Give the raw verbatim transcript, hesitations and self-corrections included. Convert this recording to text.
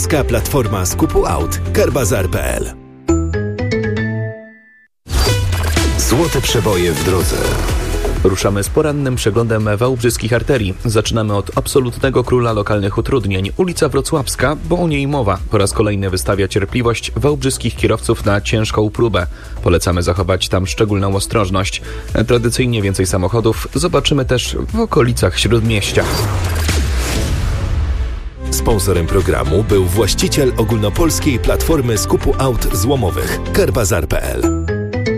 Ogólnopolska Platforma Skupu Aut. Carbazar kropka p l. Złote przeboje w drodze. Ruszamy z porannym przeglądem wałbrzyskich arterii. Zaczynamy od absolutnego króla lokalnych utrudnień, ulica Wrocławska, bo o niej mowa. Po raz kolejny wystawia cierpliwość wałbrzyskich kierowców na ciężką próbę. Polecamy zachować tam szczególną ostrożność. Tradycyjnie więcej samochodów zobaczymy też w okolicach Śródmieścia. Sponsorem programu był właściciel Ogólnopolskiej Platformy Skupu Aut Złomowych Carbazar kropka p l.